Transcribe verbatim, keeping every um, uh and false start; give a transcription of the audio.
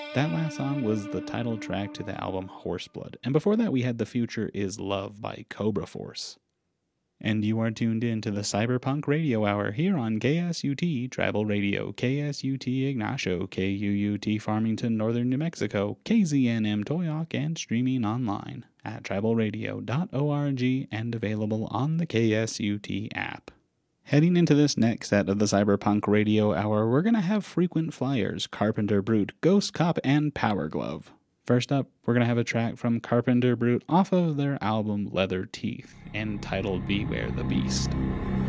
That last song was the title track to the album Horseblood, and before that we had The Future Is Love by Cobra Force. And you are tuned in to the Cyberpunk Radio Hour here on K S U T Tribal Radio, K S U T Ignacio, K U U T Farmington, Northern New Mexico, K Z N M Toyoak, and streaming online at tribal radio dot org and available on the K S U T app. Heading into this next set of the Cyberpunk Radio Hour, we're going to have frequent flyers, Carpenter Brute, Ghost Cop, and Power Glove. First up, we're going to have a track from Carpenter Brute off of their album Leather Teeth, entitled Beware the Beast.